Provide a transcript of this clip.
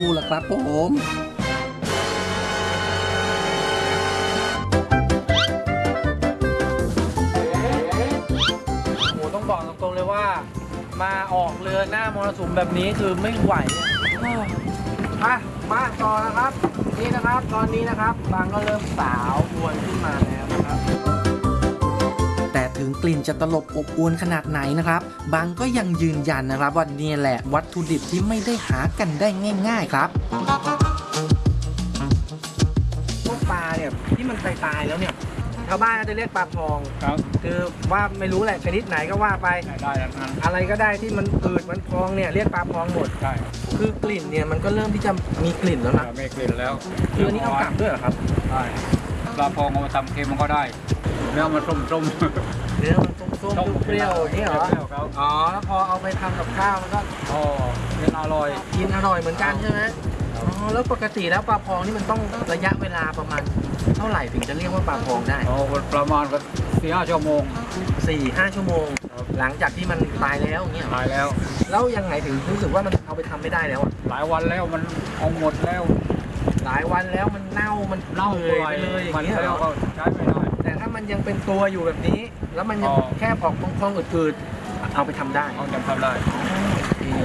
ดูล่ะครับผมโหต้องบอกตรงๆเลยว่ามาออกเรือหน้ามรสุมแบบนี้คือไม่ไหวมาต่อนะครับนี่นะครับตอนนี้นะครับบางก็เริ่มสาวอวนขึ้นมาแล้วนะครับแต่ถึงกลิ่นจะตลบอบอวนขนาดไหนนะครับบางก็ยังยืนยันนะครับว่านี่แหละวัตถุดิบที่ไม่ได้หากันได้ง่ายๆครับพวกปลาเนี่ยที่มันตายแล้วเนี่ยชาวบ้านก็จะเรียกปลาพองครับคือว่าไม่รู้แหละชนิดไหนก็ว่าไปได้แล้วนั้นอะไรก็ได้ที่มันอืดมันพองเนี่ยเรียกปลาพองหมดใช่คือกลิ่นเนี่ยมันก็เริ่มที่จะมีกลิ่นแล้วนะมีกลิ่นแล้วคืออันนี้เอากลับด้วยเหรอครับใช่ปลาพองเอามาทำเค็มมันก็ได้เนื้อมันส้มเนื้อมันส้มๆเปรี้ยวอย่างนี้เหรออ๋อแล้วพอเอาไปทำกับข้าวมันก็กินอร่อยเหมือนกันใช่ไหมอ๋อแล้วปกติแล้วปลาพองนี่มันต้องระยะเวลาประมาณเท่าไหร่ถึงจะเรียกว่าปลาพองได้ประมาณก็4-5 ชั่วโมง 4-5 ชั่วโมงหลังจากที่มันตายแล้วอย่างเงี้ยตายแล้วยังไงถึงรู้สึกว่ามันเอาไปทำไม่ได้แล้วอะหลายวันแล้วมันเอาหมดแล้วหลายวันแล้วมันเน่าไปเลยอย่างเงี้ยแล้วก็ใช้ไม่ได้แต่ถ้ามันยังเป็นตัวอยู่แบบนี้แล้วมันยังแค่ออกพองๆอืดๆเอาไปทำได้เอาจะทำได้